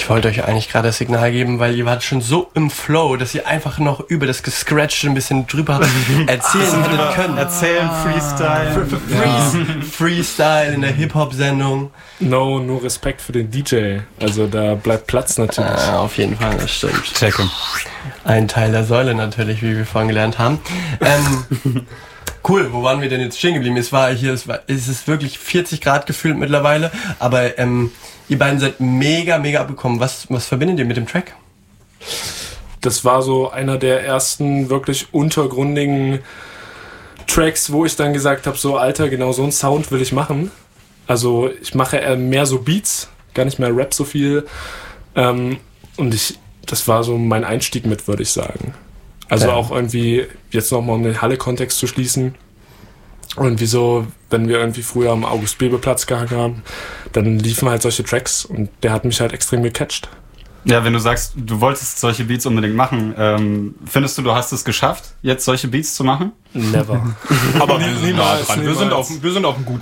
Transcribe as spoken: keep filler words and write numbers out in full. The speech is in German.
Ich wollte euch eigentlich gerade das Signal geben, weil ihr wart schon so im Flow, dass ihr einfach noch über das Gescratchte ein bisschen drüber erzählen hättet können. Erzählen, Freestyle. Freestyle, Freestyle in der Hip-Hop-Sendung. No, nur Respekt für den D J. Also da bleibt Platz natürlich. Ah, auf jeden Fall, das stimmt. Checken. Ein Teil der Säule natürlich, wie wir vorhin gelernt haben. Ähm, cool, wo waren wir denn jetzt stehen geblieben? Es war hier, es, war, es ist wirklich vierzig Grad gefühlt mittlerweile, aber ähm, ihr beiden seid mega, mega abgekommen. Was, was verbindet ihr mit dem Track? Das war so einer der ersten wirklich untergründigen Tracks, wo ich dann gesagt habe, so Alter, genau so einen Sound will ich machen. Also ich mache eher mehr so Beats, gar nicht mehr Rap so viel. Ähm, und ich, das war so mein Einstieg mit, würde ich sagen. Also ja. Auch irgendwie, jetzt nochmal um den Halle-Kontext zu schließen, irgendwie so, wenn wir irgendwie früher am August-Bebel-Platz gehangen haben, dann liefen halt solche Tracks und der hat mich halt extrem gecatcht. Ja, wenn du sagst, du wolltest solche Beats unbedingt machen, ähm, findest du, du hast es geschafft, jetzt solche Beats zu machen? Never. Aber wir sind nah dran. Wir sind auf, wir sind auf einem guten